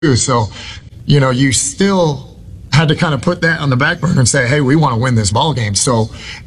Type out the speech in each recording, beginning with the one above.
So, you still had to kind of put that on the back burner and say, hey, we want to win this ball game. So,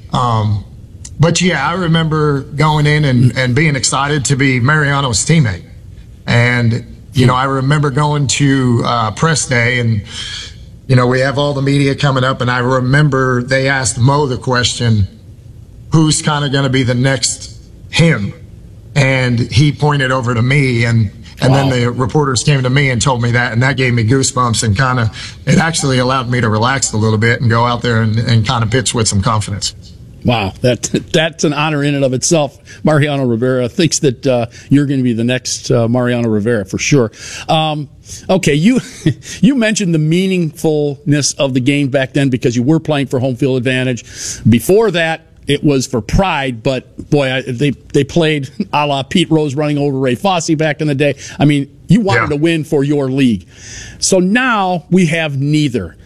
but yeah, I remember going in and being excited to be Mariano's teammate. And, I remember going to press day and, we have all the media coming up, and I remember they asked Mo the question, who's kind of going to be the next him? And he pointed over to me, and then the reporters came to me and told me that, and that gave me goosebumps, and it actually allowed me to relax a little bit and go out there and kind of pitch with some confidence. Wow, that's an honor in and of itself. Mariano Rivera thinks that you're going to be the next Mariano Rivera for sure. Okay, you mentioned the meaningfulness of the game back then because you were playing for home field advantage. Before that, it was for pride, but boy, they played a la Pete Rose running over Ray Fosse back in the day. I mean, you wanted to win for your league. So now we have neither.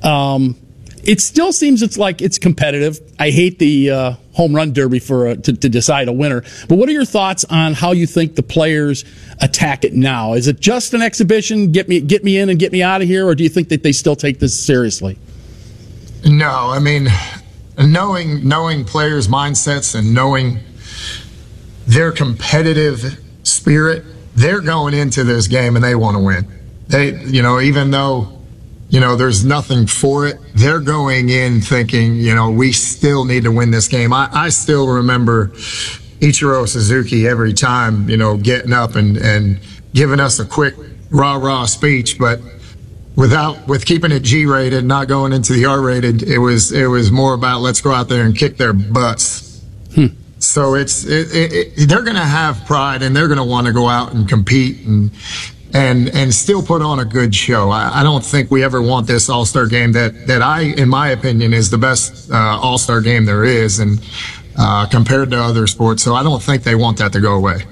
It still seems it's competitive. I hate the home run derby to decide a winner. But what are your thoughts on how you think the players attack it now? Is it just an exhibition, get me in and get me out of here, or do you think that they still take this seriously? No, I mean, knowing players' mindsets and knowing their competitive spirit, they're going into this game and they want to win. They, even though there's nothing for it, they're going in thinking, we still need to win this game. I still remember Ichiro Suzuki every time, getting up and giving us a quick rah-rah speech, but with keeping it G-rated, not going into the R-rated, it was more about let's go out there and kick their butts. So they're going to have pride, and they're going to want to go out and compete and still put on a good show. I don't think we ever want this All-Star game that in my opinion, is the best All-Star game there is, and compared to other sports. So I don't think they want that to go away.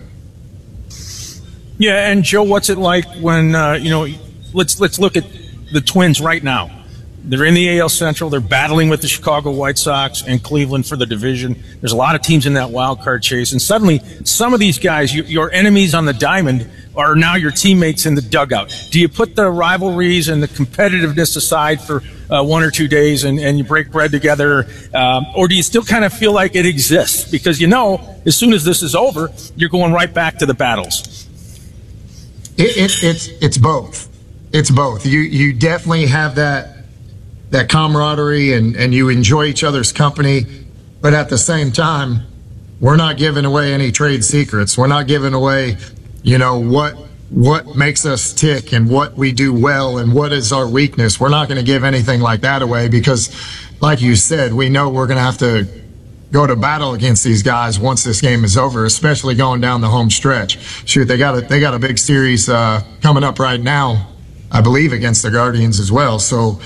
Yeah, and Joe, what's it like when let's look at the Twins right now. They're in the AL Central. They're battling with the Chicago White Sox and Cleveland for the division. There's a lot of teams in that wild card chase, and suddenly some of these guys, your enemies on the diamond, are now your teammates in the dugout. Do you put the rivalries and the competitiveness aside for 1 or 2 days and you break bread together, or do you still kind of feel like it exists? Because as soon as this is over, you're going right back to the battles. It's both. It's both. You definitely have that camaraderie and you enjoy each other's company, but at the same time, we're not giving away any trade secrets. We're not giving away, what makes us tick and what we do well and what is our weakness. We're not going to give anything like that away because, like you said, we know we're going to have to go to battle against these guys once this game is over, especially going down the home stretch. Shoot, they got a big series coming up right now, I believe, against the Guardians as well. So,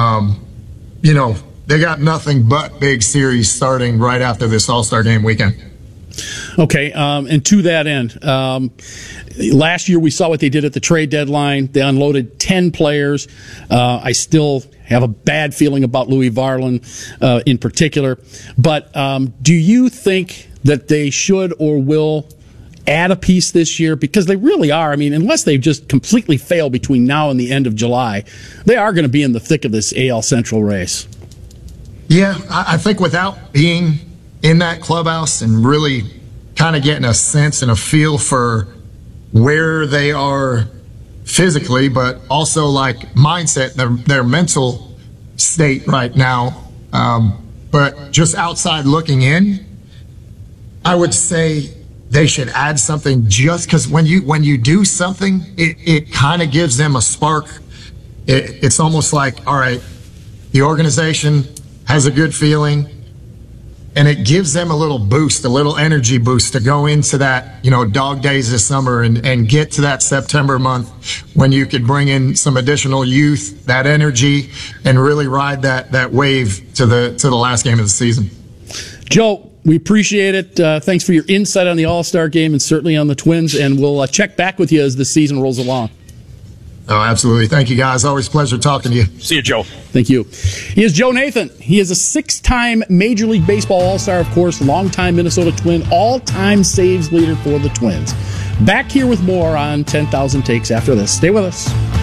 they got nothing but big series starting right after this All-Star game weekend. Okay, and to that end, last year we saw what they did at the trade deadline. They unloaded 10 players. I still have a bad feeling about Louis Varland in particular. But do you think that they should or will add a piece this year? Because they really are. I mean, unless they just completely fail between now and the end of July, they are going to be in the thick of this AL Central race. Yeah, I think without being in that clubhouse and really kind of getting a sense and a feel for where they are physically, but also like mindset, their mental state right now. But just outside looking in, I would say they should add something, just because when you do something, it kind of gives them a spark. It's almost like, all right, the organization has a good feeling, and it gives them a little boost, a little energy boost to go into that, dog days this summer and get to that September month when you could bring in some additional youth, that energy, and really ride that wave to the last game of the season. Joe, we appreciate it. Thanks for your insight on the All-Star game and certainly on the Twins, and we'll check back with you as the season rolls along. Oh, absolutely. Thank you, guys. Always a pleasure talking to you. See you, Joe. Thank you. He is Joe Nathan. He is a 6-time Major League Baseball All-Star, of course, longtime Minnesota Twin, all-time saves leader for the Twins. Back here with more on 10,000 Takes after this. Stay with us.